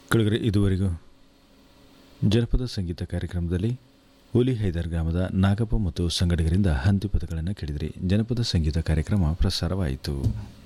ಕೆಳಗರೆ ಇದುವರೆಗೂ ಜನಪದ ಸಂಗೀತ ಕಾರ್ಯಕ್ರಮದಲ್ಲಿ ಹುಲಿ ಹೈದರ್ ಗ್ರಾಮದ ನಾಗಪ್ಪ ಮತ್ತು ಸಂಗಡಿಗರಿಂದ ಹಂತಿಪದಗಳನ್ನು ಕೇಳಿದ್ರಿ. ಜನಪದ ಸಂಗೀತ ಕಾರ್ಯಕ್ರಮ ಪ್ರಸಾರವಾಯಿತು.